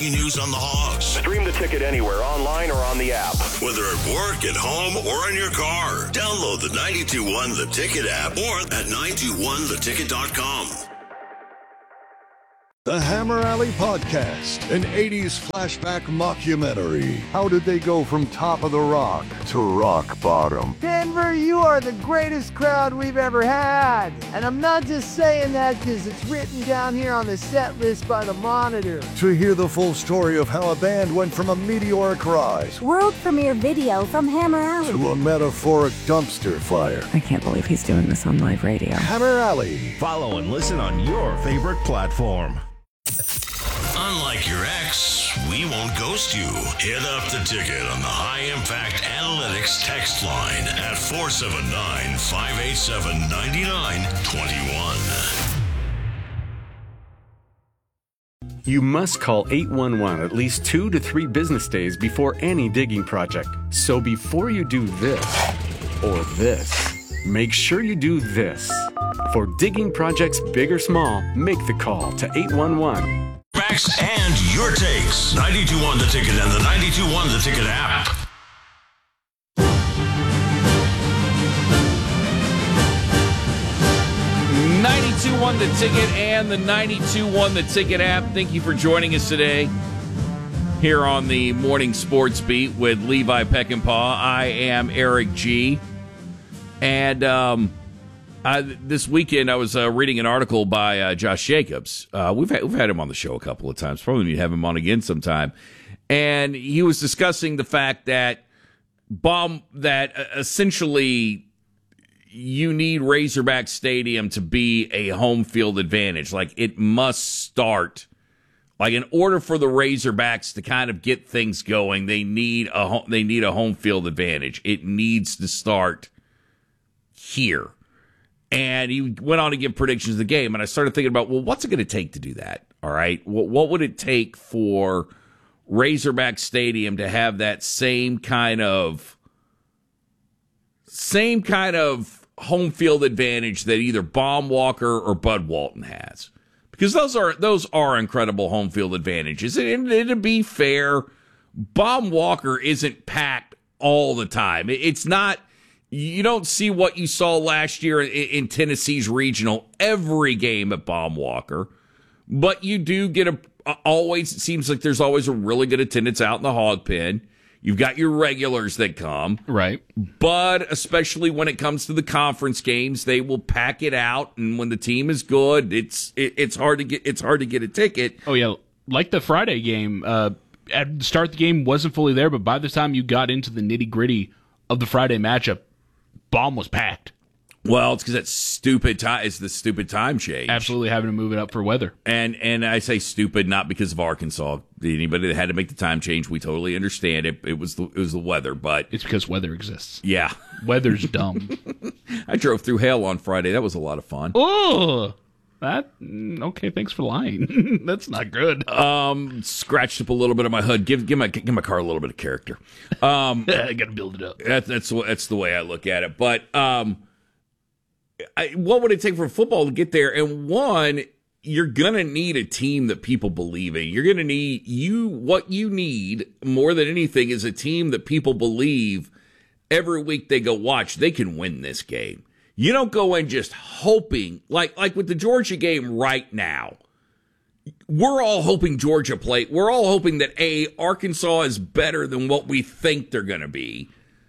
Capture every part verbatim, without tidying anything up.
News on the Hogs. Stream the ticket anywhere, online or on the app. Whether at work, at home, or in your car. Download the ninety-two point one The Ticket app or at nine two one the ticket dot com. The Hammer Alley Podcast, an eighties flashback mockumentary. How did they go from top of the rock to rock bottom? Denver, you are the greatest crowd we've ever had. And I'm not just saying that because it's written down here on the set list by the Monitor. To hear the full story of how a band went from a meteoric rise, world premiere video from Hammer Alley, to a metaphoric dumpster fire. I can't believe he's doing this on live radio. Hammer Alley. Follow and listen on your favorite platform. Unlike your ex, we won't ghost you. Hit up the ticket on the High Impact Analytics text line at four seven nine, five eight seven, nine nine two one. You must call eight one one at least two to three business days before any digging project. So before you do this or this, make sure you do this. For digging projects big or small, make the call to eight one one. Facts and your takes. ninety-two point one The Ticket and the ninety-two point one The Ticket app. ninety-two point one The Ticket and the ninety-two point one The Ticket app. Thank you for joining us today here on the Morning Sports Beat with Levi Peckinpah. I am Eric G. And um, I, this weekend I was uh, reading an article by uh, Josh Jacobs. Uh, we've, had, we've had him on the show a couple of times. Probably need to have him on again sometime. And he was discussing the fact that bomb that uh, essentially you need Razorback Stadium to be a home field advantage. Like, it must start. Like, in order for the Razorbacks to kind of get things going, they need a ho- they need a home field advantage. It needs to start here. And he went on to give predictions of the game, and I started thinking about, well, what's it going to take to do that? All right, what, what would it take for Razorback Stadium to have that same kind of same kind of home field advantage that either Baum Walker or Bud Walton has? Because those are those are incredible home field advantages. And, and to be fair, Baum Walker isn't packed all the time. It, it's not. You don't see what you saw last year in, in Tennessee's regional every game at Baum Walker, but you do get a always. It seems like there's always a really good attendance out in the hog pen. You've got your regulars that come, right? But especially when it comes to the conference games, they will pack it out, and when the team is good, it's it, it's hard to get it's hard to get a ticket. Oh yeah, like the Friday game. Uh, at the start, the game wasn't fully there, but by the time you got into the nitty gritty of the Friday matchup, Baum was packed. Well, it's because that stupid time. It's the stupid time change. Absolutely having to move it up for weather. And and I say stupid not because of Arkansas. Anybody that had to make the time change, we totally understand it. It was the it was the weather, but it's because weather exists. Yeah, weather's dumb. I drove through hail on Friday. That was a lot of fun. Oh, that okay? Thanks for lying. That's not good. Um, scratched up a little bit of my hood. Give give my give my car a little bit of character. Um, I got to build it up. That, that's that's the way I look at it. But um. I, what would it take for football to get there? And one, you're going to need a team that people believe in. You're going to need you. What you need more than anything is a team that people believe every week they go watch. They can win this game. You don't go in just hoping like, like with the Georgia game right now. We're all hoping Georgia play. We're all hoping that A, Arkansas is better than what we think they're going to be.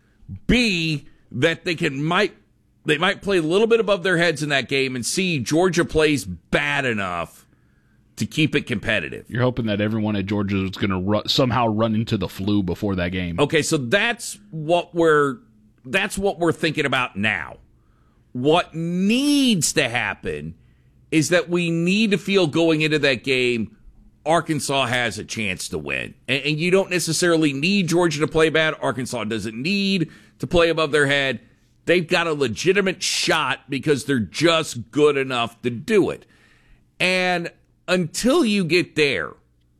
B, that they can might, They might play a little bit above their heads in that game, and see Georgia plays bad enough to keep it competitive. You're hoping that everyone at Georgia is going to ru- somehow run into the flu before that game. Okay, so that's what we're that's what we're thinking about now. What needs to happen is that we need to feel going into that game, Arkansas has a chance to win. And, and you don't necessarily need Georgia to play bad. Arkansas doesn't need to play above their head. They've got a legitimate shot because they're just good enough to do it. And until you get there,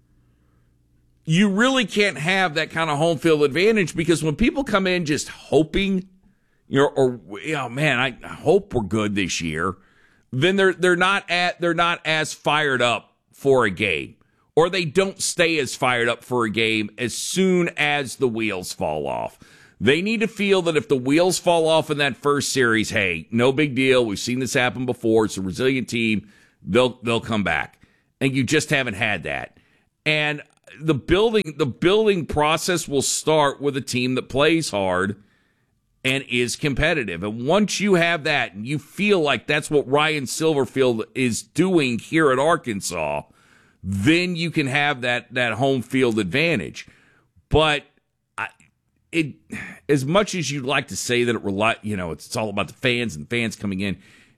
you really can't have that kind of home field advantage, because when people come in just hoping, you know, or, you know, man, I hope we're good this year, then they're they're not at they're not as fired up for a game. or they don't stay as fired up for a game as soon as the wheels fall off. They need to feel that if the wheels fall off in that first series, hey, no big deal. We've seen this happen before. It's a resilient team. They'll they'll come back. And you just haven't had that. And the building the building process will start with a team that plays hard and is competitive. And once you have that, and you feel like that's what Ryan Silverfield is doing here at Arkansas, then you can have that that home field advantage. But I, it, as much as you'd like to say that it rely, you know, it's, it's all about the fans and fans coming in,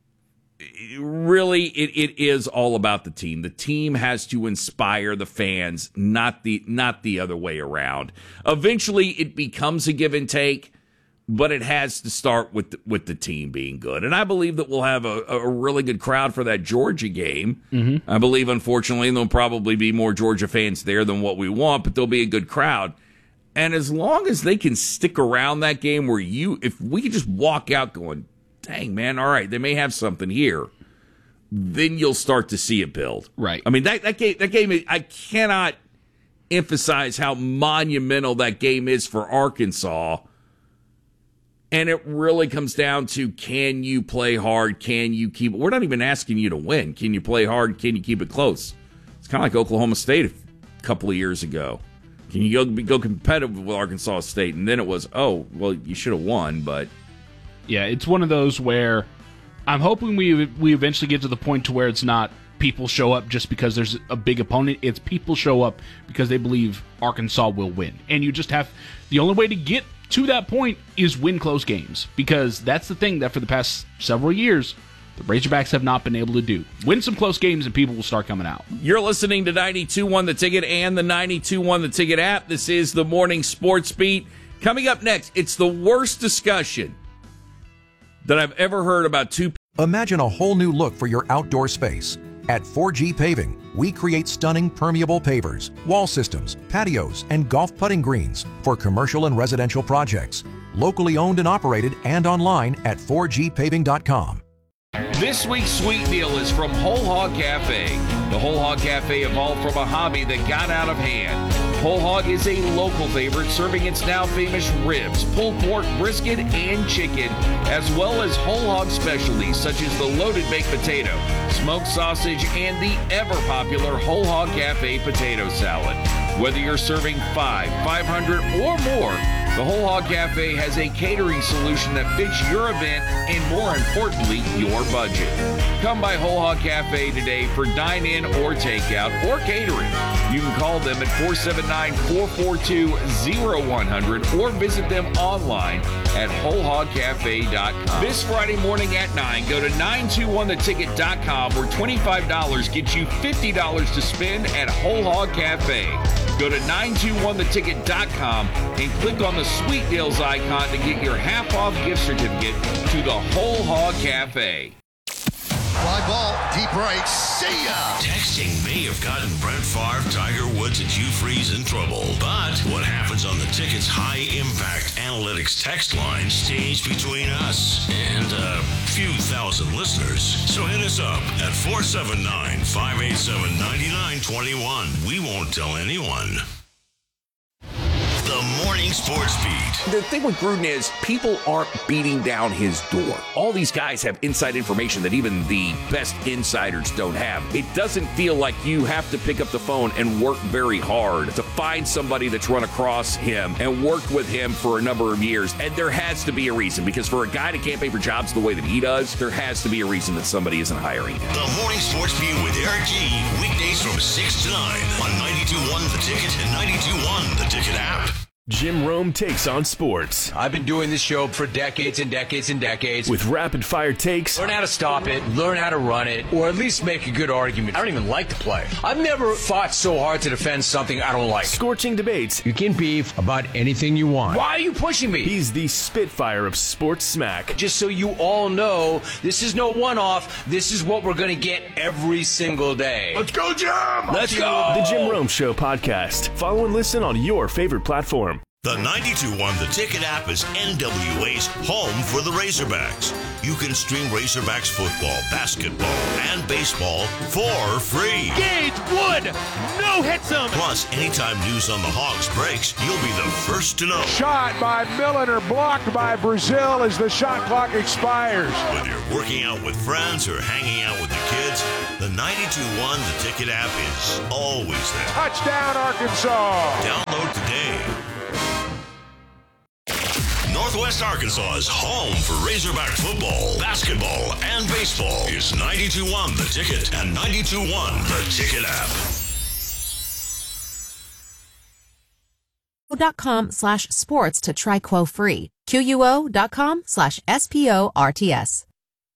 really, it, it is all about the team. The team has to inspire the fans, not the not the other way around. Eventually, it becomes a give and take, but it has to start with the, with the team being good. And I believe that we'll have a, a really good crowd for that Georgia game. Mm-hmm. I believe, unfortunately, there'll probably be more Georgia fans there than what we want, but there'll be a good crowd. And as long as they can stick around that game where you, if we can just walk out going, dang, man, all right, they may have something here, then you'll start to see it build. Right. I mean, that, that game, that game, I cannot emphasize how monumental that game is for Arkansas. And it really comes down to, can you play hard? Can you keep it? We're not even asking you to win. Can you play hard? Can you keep it close? It's kind of like Oklahoma State a couple of years ago. Can you go go competitive with Arkansas State? And then it was, oh, well, you should have won, but... Yeah, it's one of those where I'm hoping we we eventually get to the point to where it's not people show up just because there's a big opponent. It's people show up because they believe Arkansas will win. And you just have... The only way to get to that point is win close games, because that's the thing that for the past several years the Razorbacks have not been able to do. Win some close games and people will start coming out. You're listening to ninety-two one The Ticket and the ninety-two one The Ticket app. This is the Morning Sports Beat. Coming up next, it's the worst discussion that I've ever heard about two people. Imagine a whole new look for your outdoor space. At four G Paving, we create stunning permeable pavers, wall systems, patios, and golf putting greens for commercial and residential projects. Locally owned and operated and online at four G paving dot com. This week's sweet deal is from Whole Hog Cafe. The Whole Hog Cafe evolved from a hobby that got out of hand. Whole Hog is a local favorite, serving its now famous ribs, pulled pork, brisket, and chicken, as well as whole hog specialties such as the loaded baked potato, smoked sausage, and the ever-popular Whole Hog Cafe potato salad. Whether you're serving five, five hundred, or more, the Whole Hog Cafe has a catering solution that fits your event and, more importantly, your budget. Come by Whole Hog Cafe today for dine-in or takeout or catering. You can call them at four seven nine, four four two, zero one zero zero or visit them online at whole hog cafe dot com. This Friday morning at nine, go to nine two one the ticket dot com where twenty-five dollars gets you fifty dollars to spend at Whole Hog Cafe. Go to nine two one the ticket dot com and click on the Sweet Deals icon to get your half-off gift certificate to the Whole Hog Cafe. Fly ball, deep right, see ya! Texting may have gotten Brett Favre, Tiger Woods, and Hugh Freeze in trouble. But what happens on the Ticket's high-impact analytics text line stays between us and a few thousand listeners. So hit us up at four seven nine, five eight seven, nine nine two one. We won't tell anyone. The Morning Sports Beat. The thing with Gruden is people aren't beating down his door. All these guys have inside information that even the best insiders don't have. It doesn't feel like you have to pick up the phone and work very hard to find somebody that's run across him and worked with him for a number of years. And there has to be a reason, because for a guy to campaign for jobs the way that he does, there has to be a reason that somebody isn't hiring him. The Morning Sports Beat with Eric G. Weekdays from six to nine on ninety-two point one The Ticket and ninety-two point one The Ticket app. Jim Rome takes on sports. I've been doing this show for decades and decades and decades. With rapid-fire takes. Learn how to stop it, learn how to run it, or at least make a good argument. I don't even like to play. I've never fought so hard to defend something I don't like. Scorching debates. You can beef about anything you want. Why are you pushing me? He's the Spitfire of sports smack. Just so you all know, this is no one-off. This is what we're going to get every single day. Let's go, Jim! Let's go! The Jim Rome Show podcast. Follow and listen on your favorite platform. The ninety-two point one The Ticket app is N W A's home for the Razorbacks. You can stream Razorbacks football, basketball, and baseball for free. Gage Wood, no hits him. Plus, anytime news on the Hogs breaks, you'll be the first to know. Shot by Milliner, blocked by Brazil as the shot clock expires. Whether you're working out with friends or hanging out with the kids, the ninety-two point one The Ticket app is always there. Touchdown, Arkansas. Download today. Northwest Arkansas's home for Razorback football, basketball, and baseball is ninety-two point one The Ticket and ninety-two point one The Ticket app. dot com slash sports to try Quo free. Q U O dot com slash S P O R T S.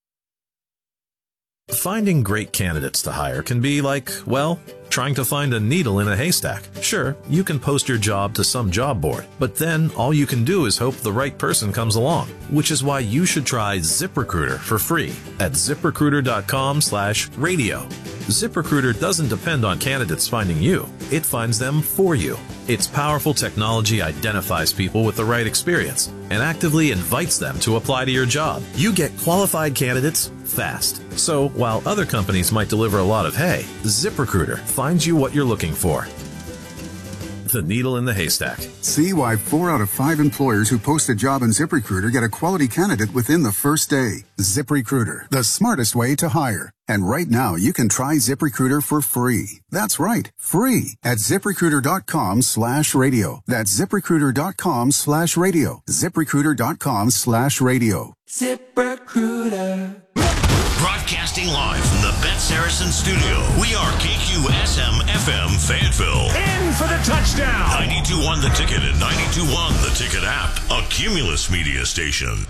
Finding great candidates to hire can be like, well, trying to find a needle in a haystack. Sure, you can post your job to some job board, but then all you can do is hope the right person comes along, which is why you should try ZipRecruiter for free at ZipRecruiter dot com slash radio. ZipRecruiter doesn't depend on candidates finding you. It finds them for you. Its powerful technology identifies people with the right experience and actively invites them to apply to your job. You get qualified candidates fast. So while other companies might deliver a lot of hay, ZipRecruiter finds you what you're looking for. The needle in the haystack. See why four out of five employers who post a job in ZipRecruiter get a quality candidate within the first day. ZipRecruiter, the smartest way to hire. And right now, you can try ZipRecruiter for free. That's right, free at ZipRecruiter dot com slash radio. That's ZipRecruiter dot com slash radio. ZipRecruiter dot com slash radio. ZipRecruiter. Broadcasting live from the Bet Saracen studio, we are K Q S M F M Fayetteville. In for the touchdown. ninety-two point one The Ticket and ninety-two point one The Ticket app, a Cumulus media station.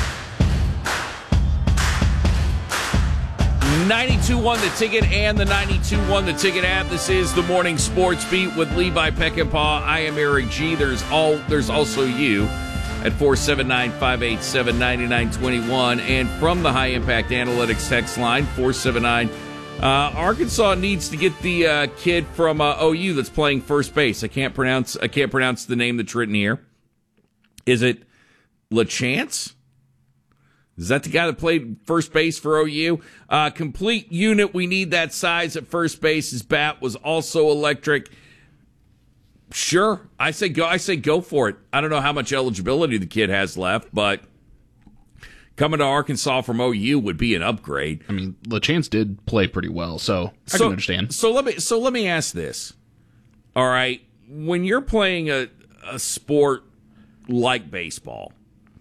ninety-two point one The Ticket and the ninety-two point one The Ticket app. This is the Morning Sports Beat with Levi Peckinpah. I am Eric G. There's all. There's also you at four seven nine, five eight seven, nine nine two one. And from the High Impact Analytics text line, four seven nine. Uh, Arkansas needs to get the uh, kid from uh, O U that's playing first base. I can't pronounce. I can't pronounce the name that's written here. Is it LaChance? Is that the guy that played first base for O U? Uh, complete unit. We need that size at first base. His bat was also electric. Sure, I say go. I say go for it. I don't know how much eligibility the kid has left, but coming to Arkansas from O U would be an upgrade. I mean, LaChance did play pretty well, so I so, can understand. So let me. So let me ask this. All right, when you're playing a a sport like baseball,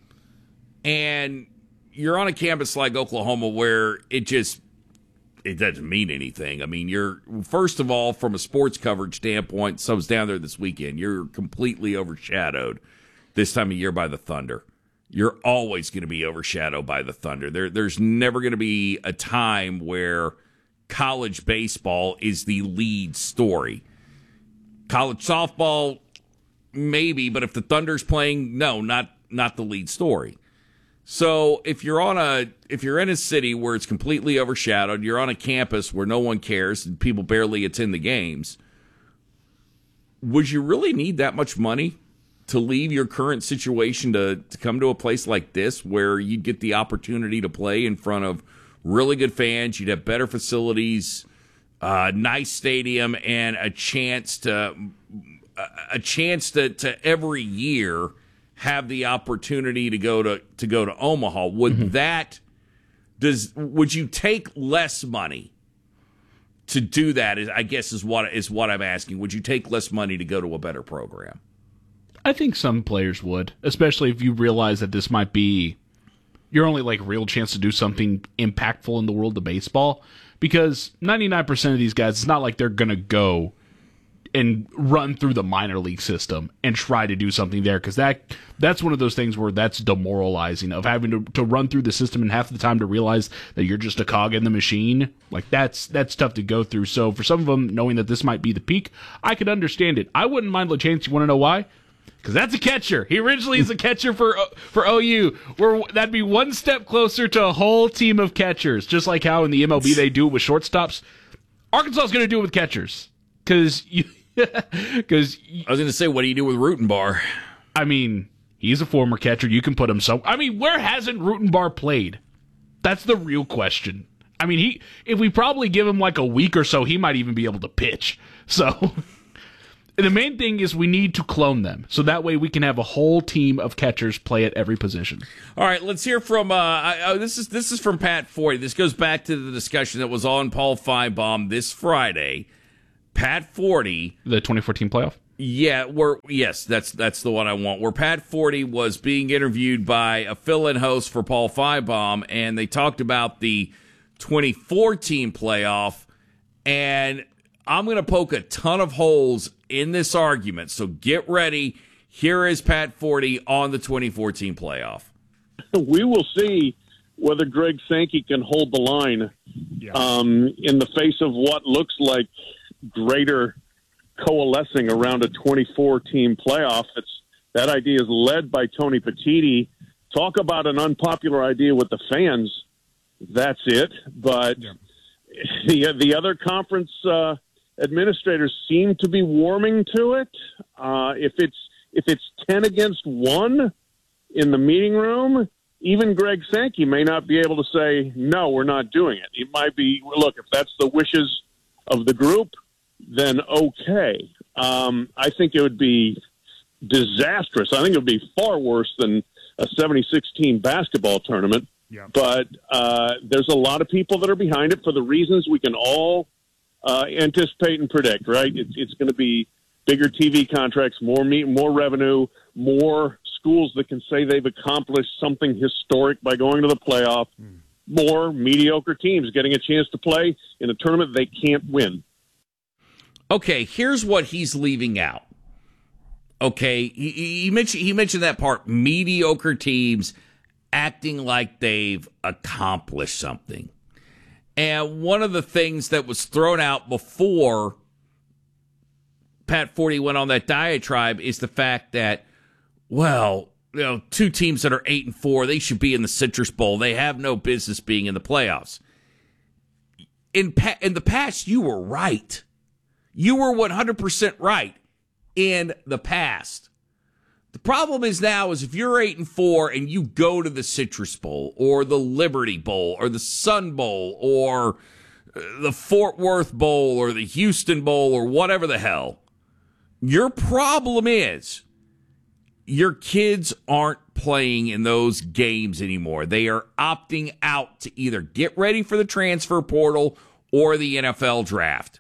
and you're on a campus like Oklahoma where it just it doesn't mean anything. I mean, you're first of all, from a sports coverage standpoint, so I was down there this weekend, you're completely overshadowed this time of year by the Thunder. You're always going to be overshadowed by the Thunder. There, there's never going to be a time where college baseball is the lead story. College softball, maybe, but if the Thunder's playing, no, not not the lead story. So if you're on a if you're in a city where it's completely overshadowed, you're on a campus where no one cares and people barely attend the games, would you really need that much money to leave your current situation to, to come to a place like this where you'd get the opportunity to play in front of really good fans, you'd have better facilities, uh, nice stadium, and a chance to a chance to, to every year have the opportunity to go to to go to Omaha? Would mm-hmm. that does would you take less money to do that? Is I guess is what is what I'm asking. Would you take less money to go to a better program? I think some players would, especially if you realize that this might be your only like real chance to do something impactful in the world of baseball. Because ninety-nine percent of these guys, it's not like they're gonna go and run through the minor league system and try to do something there, because that that's one of those things where that's demoralizing, of having to, to run through the system and half the time to realize that you're just a cog in the machine. Like that's that's tough to go through. So for some of them, knowing that this might be the peak, I could understand it. I wouldn't mind LaChance. You want to know why? Because that's a catcher. He originally is a catcher for for O U. Where that'd be one step closer to a whole team of catchers, just like how in the M L B they do it with shortstops. Arkansas is going to do it with catchers, because you. Because I was going to say, what do you do with Rutenbar? I mean, he's a former catcher. You can put him so. I mean, where hasn't Rutenbar played? That's the real question. I mean, he if we probably give him like a week or so, he might even be able to pitch. So the main thing is we need to clone them, so that way we can have a whole team of catchers play at every position. All right, let's hear from. Uh, uh, this is this is from Pat Forty. This goes back to the discussion that was on Paul Finebaum this Friday. Pat Forty, the twenty fourteen playoff. Yeah, where yes, that's that's the one I want. Where Pat Forty was being interviewed by a fill-in host for Paul Finebaum, and they talked about the twenty fourteen playoff, and I'm going to poke a ton of holes in this argument, so get ready. Here is Pat Forty on the twenty fourteen playoff. We will see whether Greg Sankey can hold the line yeah. um, in the face of what looks like greater coalescing around a twenty-four team playoff. It's, that idea is led by Tony Petitti. Talk about an unpopular idea with the fans. That's it. But yeah. the, the other conference uh, administrators seem to be warming to it. Uh, if it's if it's ten against one in the meeting room, even Greg Sankey may not be able to say, no, we're not doing it. It might be, look, if that's the wishes of the group, then okay. Um, I think it would be disastrous. I think it would be far worse than a seventy-six team basketball tournament. Yeah. But uh, there's a lot of people that are behind it for the reasons we can all uh, anticipate and predict, right? It's, it's going to be bigger T V contracts, more meat, more revenue, more schools that can say they've accomplished something historic by going to the playoff, mm. more mediocre teams getting a chance to play in a tournament they can't win. Okay, here's what he's leaving out. Okay, he, he mentioned he mentioned that part, mediocre teams acting like they've accomplished something. And one of the things that was thrown out before Pat Forty went on that diatribe is the fact that, well, you know, two teams that are eight and four, they should be in the Citrus Bowl. They have no business being in the playoffs. In pa- in the past, you were right. You were one hundred percent right in the past. The problem is now is if you're eight and four and you go to the Citrus Bowl or the Liberty Bowl or the Sun Bowl or the Fort Worth Bowl or the Houston Bowl or whatever the hell, your problem is your kids aren't playing in those games anymore. They are opting out to either get ready for the transfer portal or the N F L draft.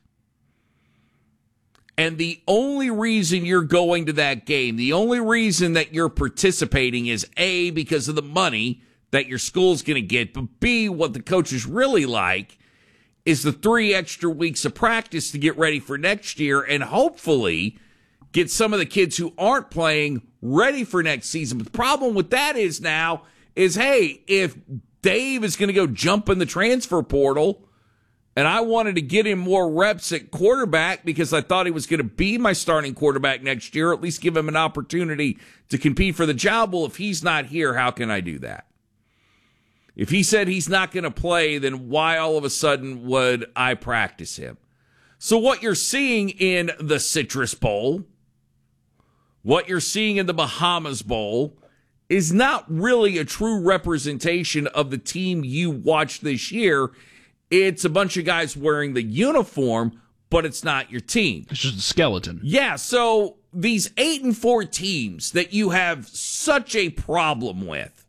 And the only reason you're going to that game, the only reason that you're participating is A, because of the money that your school's going to get, but B, what the coaches really like is the three extra weeks of practice to get ready for next year and hopefully get some of the kids who aren't playing ready for next season. But the problem with that is now is, hey, if Dave is going to go jump in the transfer portal and I wanted to get him more reps at quarterback because I thought he was going to be my starting quarterback next year, at least give him an opportunity to compete for the job. Well, if he's not here, how can I do that? If he said he's not going to play, then why all of a sudden would I practice him? So what you're seeing in the Citrus Bowl, what you're seeing in the Bahamas Bowl, is not really a true representation of the team you watched this year. It's a bunch of guys wearing the uniform, but it's not your team. It's just a skeleton. Yeah, so these eight and four teams that you have such a problem with,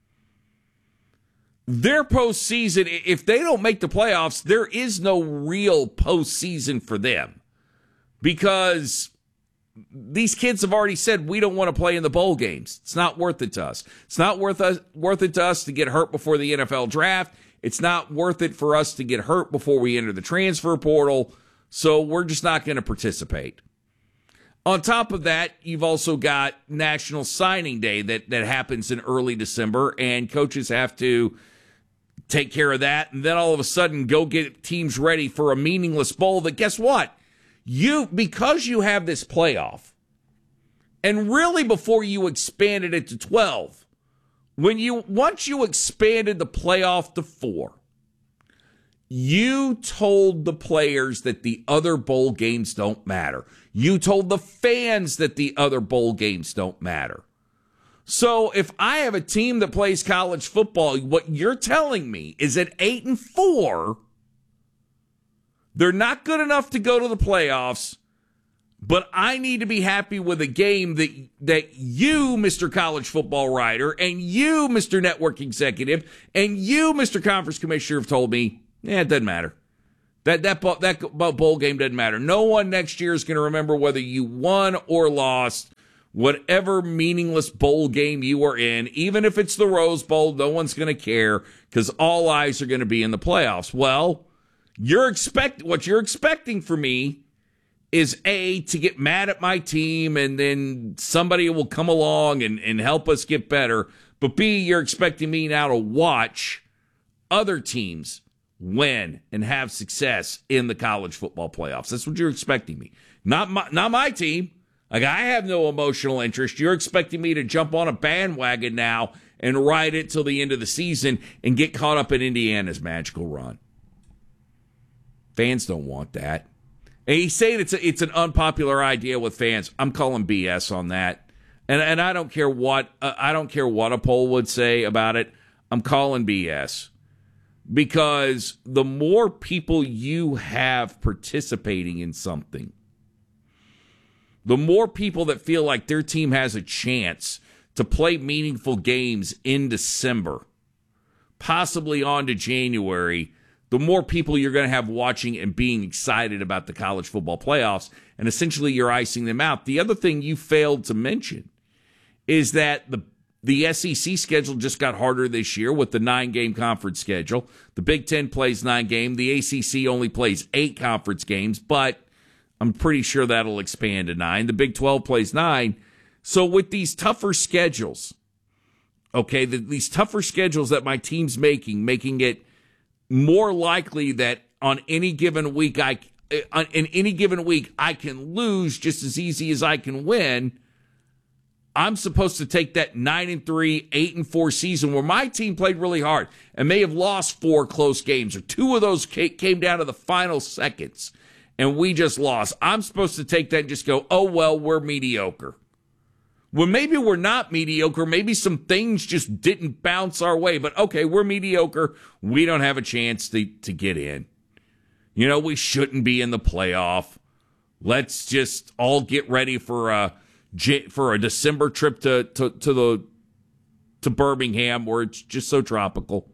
their postseason, if they don't make the playoffs, there is no real postseason for them. Because these kids have already said, we don't want to play in the bowl games. It's not worth it to us. It's not worth us, worth it to us to get hurt before the N F L draft. It's not worth it for us to get hurt before we enter the transfer portal, so we're just not going to participate. On top of that, you've also got National Signing Day that, that happens in early December, and coaches have to take care of that, and then all of a sudden go get teams ready for a meaningless bowl that, guess what? You, because you have this playoff, and really before you expanded it to twelve, When you once you expanded the playoff to four, You told the players that the other bowl games don't matter. You told the fans that the other bowl games don't matter. So if I have a team that plays college football, what you're telling me is at eight and four, they're not good enough to go to the playoffs, but I need to be happy with a game that that you, Mister College Football Writer, and you, Mister Network Executive, and you, Mister Conference Commissioner, have told me, yeah, it doesn't matter. That that that bowl game doesn't matter. No one next year is going to remember whether you won or lost whatever meaningless bowl game you were in. Even if it's the Rose Bowl, no one's going to care because all eyes are going to be in the playoffs. Well, you're expect what you're expecting from me is A, to get mad at my team and then somebody will come along and, and help us get better. But B, you're expecting me now to watch other teams win and have success in the college football playoffs. That's what you're expecting me. Not my, not my team. Like, I have no emotional interest. You're expecting me to jump on a bandwagon now and ride it till the end of the season and get caught up in Indiana's magical run. Fans don't want that. And he's saying it's a, it's an unpopular idea with fans. I'm calling B S on that. And and I don't care what uh, I don't care what a poll would say about it. I'm calling B S. Because the more people you have participating in something, the more people that feel like their team has a chance to play meaningful games in December, possibly on to January, the more people you're going to have watching and being excited about the college football playoffs, and essentially you're icing them out. The other thing you failed to mention is that the The S E C schedule just got harder this year with the nine-game conference schedule. The Big Ten plays nine games. The A C C only plays eight conference games, but I'm pretty sure that'll expand to nine. The Big twelve plays nine. So with these tougher schedules, okay, the, these tougher schedules that my team's making, making it more likely that on any given week, I in any given week I can lose just as easy as I can win. I'm supposed to take that nine and three, eight and four season where my team played really hard and may have lost four close games, or two of those came down to the final seconds, and we just lost. I'm supposed to take that and just go, oh, well, we're mediocre. Well, maybe we're not mediocre. Maybe some things just didn't bounce our way. But, okay, we're mediocre. We don't have a chance to, to get in. You know, we shouldn't be in the playoff. Let's just all get ready for a for a December trip to, to, to the to Birmingham where it's just so tropical.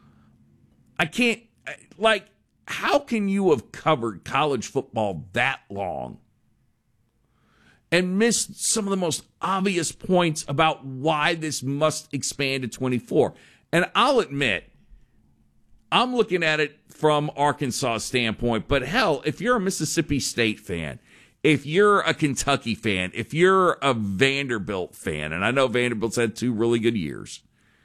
I can't, like, how can you have covered college football that long and missed some of the most obvious points about why this must expand to twenty-four? And I'll admit, I'm looking at it from Arkansas' standpoint, but hell, if you're a Mississippi State fan, if you're a Kentucky fan, if you're a Vanderbilt fan, and I know Vanderbilt's had two really good years,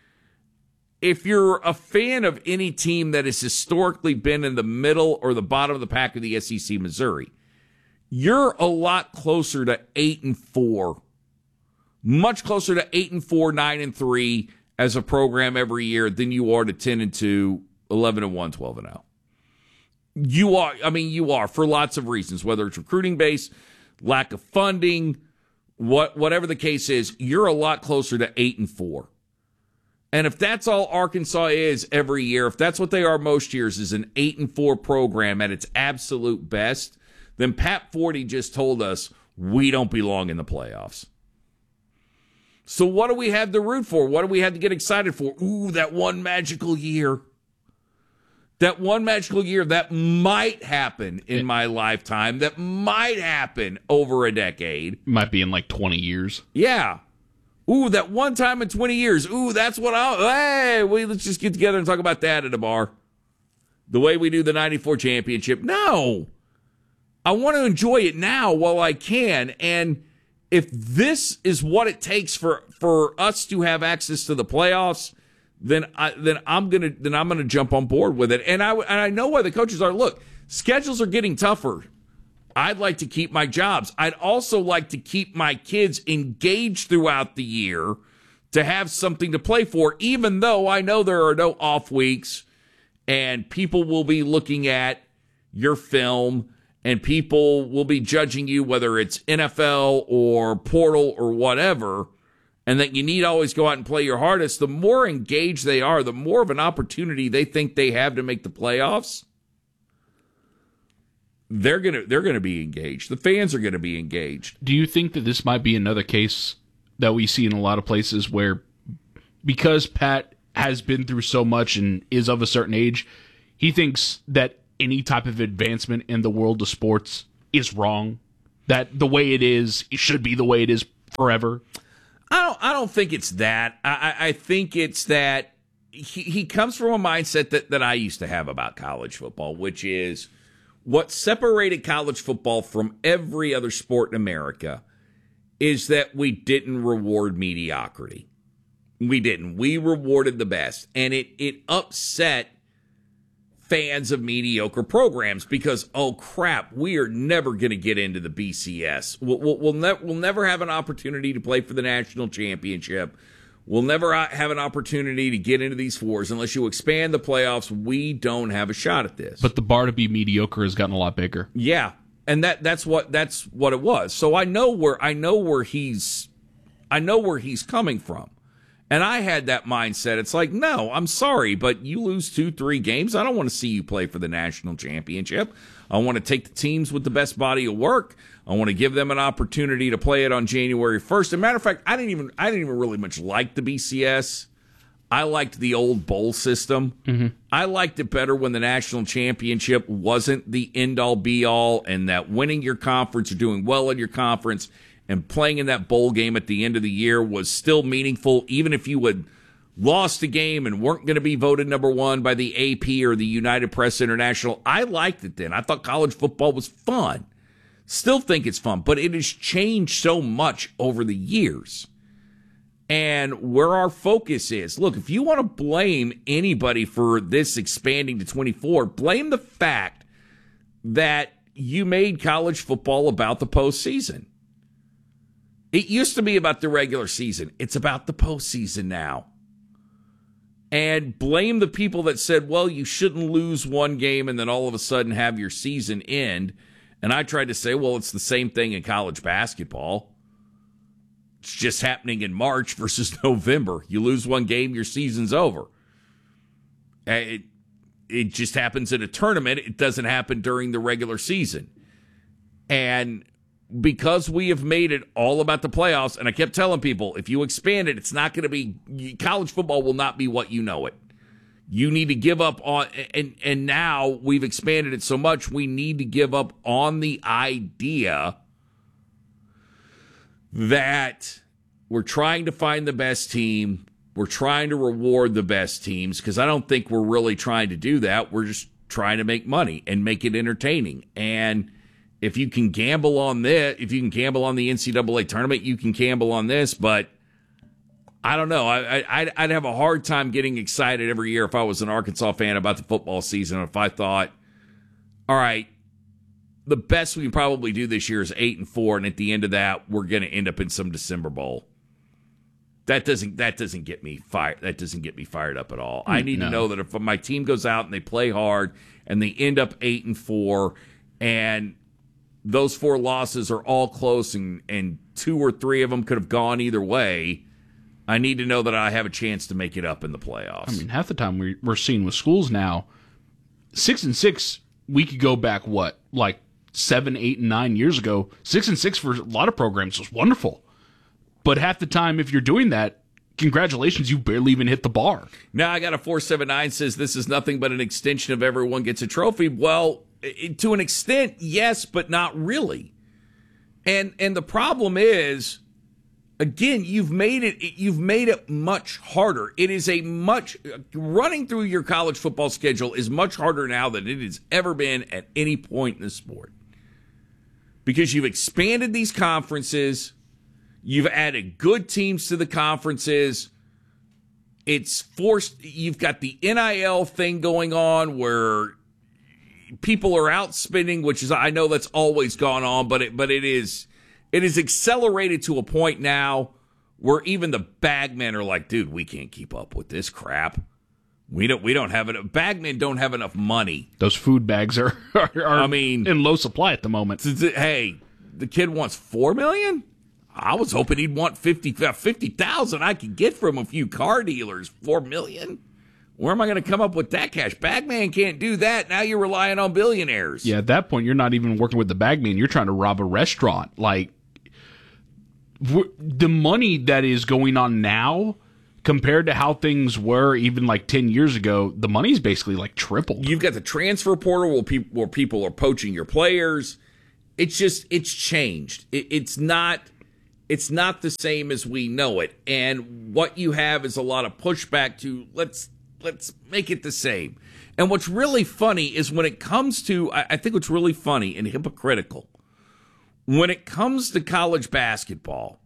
if you're a fan of any team that has historically been in the middle or the bottom of the pack of the S E C Missouri, you're a lot closer to eight and four, much closer to eight and four, nine and three as a program every year than you are to ten and two, eleven and one, twelve and oh. You are, I mean, you are for lots of reasons, whether it's recruiting base, lack of funding, what whatever the case is, you're a lot closer to eight and four. And if that's all Arkansas is every year, if that's what they are most years, is an eight and four program at its absolute best, then Pat Forty just told us we don't belong in the playoffs. So what do we have to root for? What do we have to get excited for? Ooh, that one magical year. That one magical year that might happen in my lifetime, that might happen over a decade. Might be in like twenty years. Yeah. Ooh, that one time in twenty years. Ooh, that's what I'll, hey, we, let's just get together and talk about that at a bar. The way we do the ninety-four championship. No. I want to enjoy it now while I can. And if this is what it takes for, for us to have access to the playoffs, then I then I'm gonna then I'm gonna jump on board with it. And I and I know why the coaches are. Look, schedules are getting tougher. I'd like to keep my jobs. I'd also like to keep my kids engaged throughout the year to have something to play for, even though I know there are no off weeks and people will be looking at your film, and people will be judging you, whether it's N F L or portal or whatever, and that you need to always go out and play your hardest, the more engaged they are, the more of an opportunity they think they have to make the playoffs, they're gonna they're gonna be engaged. The fans are gonna be engaged. Do you think that this might be another case that we see in a lot of places where, because Pat has been through so much and is of a certain age, he thinks that any type of advancement in the world of sports is wrong? That the way it is, it should be the way it is forever? I don't I don't think it's that. I, I think it's that he, he comes from a mindset that, that I used to have about college football, which is what separated college football from every other sport in America is that we didn't reward mediocrity. We didn't. We rewarded the best. And it, it upset fans of mediocre programs because, oh, crap, we are never going to get into the B C S. We'll, we'll, we'll, ne- we'll never have an opportunity to play for the national championship. We'll never have an opportunity to get into these fours. Unless you expand the playoffs, we don't have a shot at this. But the bar to be mediocre has gotten a lot bigger. Yeah, and that that's what that's what it was. So I know where I know where he's I know where he's coming from. And I had that mindset. It's like, no, I'm sorry, but you lose two, three games. I don't want to see you play for the national championship. I want to take the teams with the best body of work. I want to give them an opportunity to play it on January first. As a matter of fact, I didn't even I didn't even really much like the B C S. I liked the old bowl system. Mm-hmm. I liked it better when the national championship wasn't the end-all, be-all, and that winning your conference or doing well in your conference and playing in that bowl game at the end of the year was still meaningful, even if you had lost a game and weren't going to be voted number one by the A P or the United Press International. I liked it then. I thought college football was fun. Still think it's fun, but it has changed so much over the years. And where our focus is, look, if you want to blame anybody for this expanding to twenty-four, blame the fact that you made college football about the postseason. It used to be about the regular season. It's about the postseason now. And blame the people that said, well, you shouldn't lose one game and then all of a sudden have your season end. And I tried to say, well, it's the same thing in college basketball. It's just happening in March versus November. You lose one game, your season's over. It, it just happens in a tournament. It doesn't happen during the regular season. And because we have made it all about the playoffs, and I kept telling people, if you expand it, it's not going to be, college football will not be what you know it. You need to give up on, and, and now we've expanded it so much, we need to give up on the idea that we're trying to find the best team, we're trying to reward the best teams, because I don't think we're really trying to do that. We're just trying to make money and make it entertaining. And if you can gamble on this, if you can gamble on the N C double A tournament, you can gamble on this. But I don't know. I, I, I'd have a hard time getting excited every year if I was an Arkansas fan about the football season. If I thought, all right, the best we can probably do this year is eight and four, and at the end of that, we're going to end up in some December bowl. That doesn't that doesn't get me fired. That doesn't get me fired up at all. I need no. to know that if my team goes out and they play hard and they end up eight and four, and those four losses are all close, and, and two or three of them could have gone either way, I need to know that I have a chance to make it up in the playoffs. I mean, half the time we, we're seeing with schools now, six and six, we could go back, what, like seven, eight, and nine years ago. Six and six for a lot of programs was wonderful. But half the time, if you're doing that, congratulations, you barely even hit the bar. Now I got a four seven nine says this is nothing but an extension of everyone gets a trophy. Well, it, to an extent, yes, but not really. And and the problem is, again, you've made it you've made it much harder. It is a much running through your college football schedule is much harder now than it has ever been at any point in the sport. Because you've expanded these conferences, you've added good teams to the conferences. It's forced you've got the N I L thing going on where people are out spending, which is, I know that's always gone on, but it, but it is, it is accelerated to a point now where even the bagmen are like, dude, we can't keep up with this crap. We don't. We don't have it. Bagmen don't have enough money. Those food bags are. are, are I mean, in low supply at the moment. Hey, the kid wants four million. I was hoping he'd want fifty fifty thousand. I could get from a few car dealers. Four million. Where am I going to come up with that cash? Bagman can't do that. Now you're relying on billionaires. Yeah, at that point, you're not even working with the bagman. You're trying to rob a restaurant. Like, the money that is going on now compared to how things were even like ten years ago, the money's basically like tripled. You've got the transfer portal where people, where people are poaching your players. It's just, it's changed. It, it's not, it's not the same as we know it. And what you have is a lot of pushback to let's, let's make it the same. And what's really funny is when it comes to, I, I think what's really funny and hypocritical, when it comes to college basketball,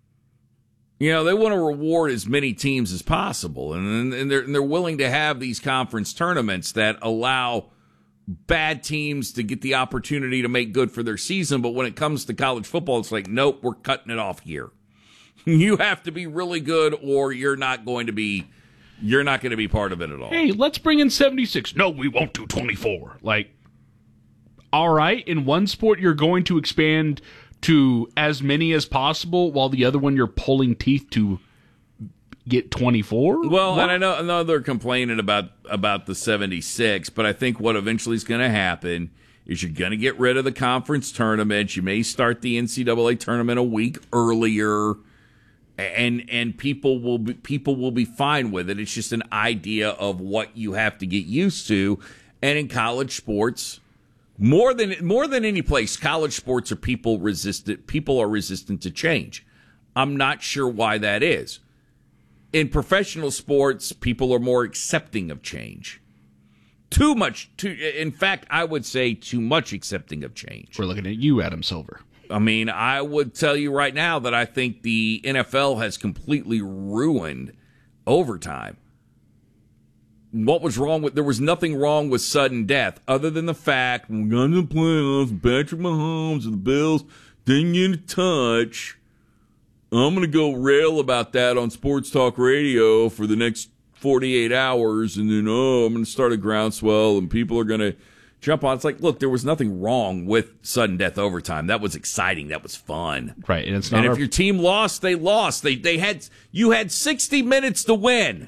you know, they want to reward as many teams as possible, and, and, they're, and they're willing to have these conference tournaments that allow bad teams to get the opportunity to make good for their season. But when it comes to college football, it's like, nope, we're cutting it off here. You have to be really good, or you're not going to be, you're not going to be part of it at all. Hey, let's bring in seventy-six. No, we won't do twenty-four. Like, all right, in one sport, you're going to expand to as many as possible, while the other one you're pulling teeth to get twenty-four? Well, what? and I know, I know they're complaining about, about the seventy-six, but I think what eventually is going to happen is you're going to get rid of the conference tournaments. You may start the N C double A tournament a week earlier, and and people will be, people will be fine with it. It's just an idea of what you have to get used to. And in college sports, More than more than any place, college sports are people resistant. People are resistant to change. I'm not sure why that is. In professional sports, people are more accepting of change. Too much. Too, in fact, I would say too much accepting of change. We're looking at you, Adam Silver. I mean, I would tell you right now that I think the N F L has completely ruined overtime. What was wrong with, there was nothing wrong with sudden death other than the fact when we got in the playoffs, Patrick Mahomes and the Bills didn't get a touch. I'm going to go rail about that on Sports Talk Radio for the next forty-eight hours, and then, oh, I'm going to start a groundswell, and people are going to jump on. It's like, look, there was nothing wrong with sudden death overtime. That was exciting. That was fun. Right, and it's not. And our- if your team lost, they lost. They they had you had sixty minutes to win.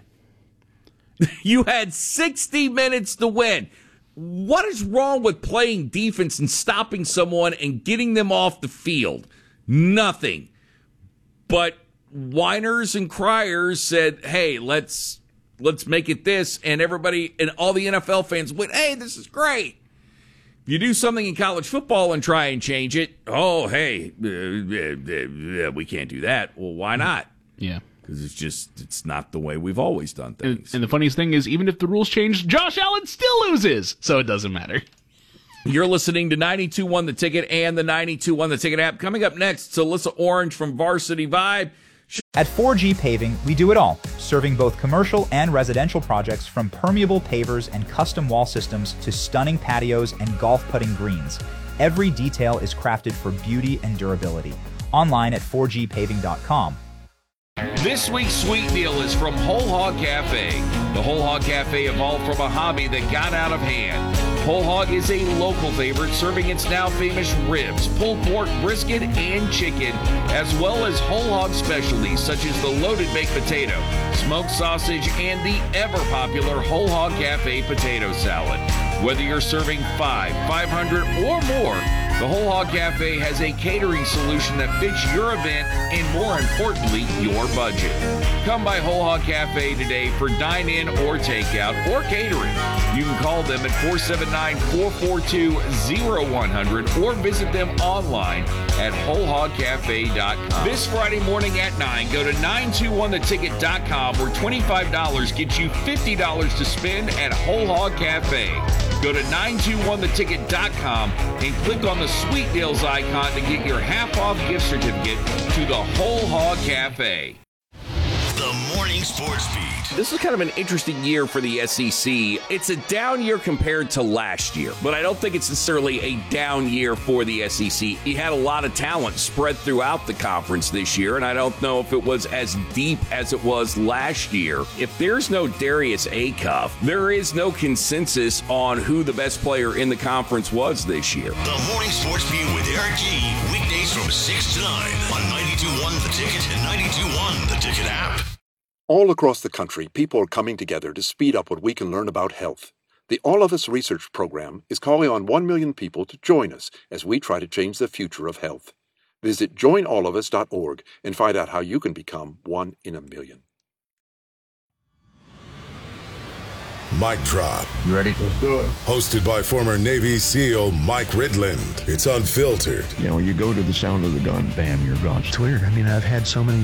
You had sixty minutes to win. What is wrong with playing defense and stopping someone and getting them off the field? Nothing. But whiners and criers said, hey, let's let's make it this. And everybody and all the N F L fans went, hey, this is great. If you do something in college football and try and change it, oh, hey, uh, uh, uh, we can't do that. Well, why not? Yeah. Because it's just, it's not the way we've always done things. And, and the funniest thing is, even if the rules change, Josh Allen still loses, so it doesn't matter. You're listening to ninety-two one The Ticket and the ninety-two one The Ticket app. Coming up next, Alyssa Orange from Varsity Vibe. At four G Paving, we do it all, serving both commercial and residential projects, from permeable pavers and custom wall systems to stunning patios and golf putting greens. Every detail is crafted for beauty and durability. Online at four G paving dot com. This week's sweet deal is from Whole Hog Cafe. The Whole Hog Cafe evolved from a hobby that got out of hand. Whole Hog is a local favorite, serving its now famous ribs, pulled pork, brisket, and chicken, as well as whole hog specialties such as the loaded baked potato, smoked sausage, and the ever-popular Whole Hog Cafe potato salad. Whether you're serving five, five hundred, or more, the Whole Hog Cafe has a catering solution that fits your event and, more importantly, your budget. Come by Whole Hog Cafe today for dine-in or takeout or catering. You can call them at four seven nine, four four two, zero one zero zero or visit them online at whole hog cafe dot com. This Friday morning at nine, go to nine two one the ticket dot com where twenty-five dollars gets you fifty dollars to spend at Whole Hog Cafe. Go to nine two one the ticket dot com and click on the Sweet Deals icon to get your half-off gift certificate to the Whole Hog Cafe. The Morning Sports Beat. This was kind of an interesting year for the S E C. It's a down year compared to last year, but I don't think it's necessarily a down year for the S E C. You had a lot of talent spread throughout the conference this year, and I don't know if it was as deep as it was last year. If there's no Darius Acuff, there is no consensus on who the best player in the conference was this year. The Morning Sports Beat with Eric G. Weekdays from six to nine on ninety-two point one The Ticket and ninety-two point one The Ticket app. All across the country, people are coming together to speed up what we can learn about health. The All of Us Research Program is calling on one million people to join us as we try to change the future of health. Visit join all of us dot org and find out how you can become one in a million. Mic Drop. You ready? Let's do it. Hosted by former Navy SEAL Mike Ridland. It's unfiltered. You know, you go to the sound of the gun, bam, you're gone. It's weird. I mean, I've had so many